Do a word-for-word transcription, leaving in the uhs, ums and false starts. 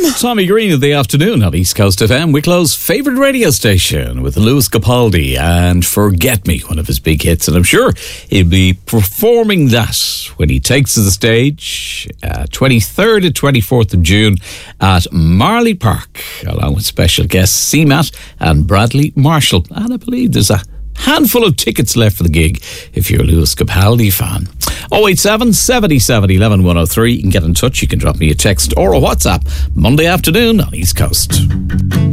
Tommy Green of the afternoon on East Coast F M, Wicklow's favourite radio station, with Lewis Capaldi and Forget Me, one of his big hits. And I'm sure he'll be performing that when he takes to the stage uh, twenty-third and twenty-fourth of June at Marley Park, along with special guests C Matt and Bradley Marshall. And I believe there's a handful of tickets left for the gig if you're a Lewis Capaldi fan. oh eight seven, seven seven, one one one oh three. You can get in touch. You can drop me a text or a WhatsApp Monday afternoon on East Coast.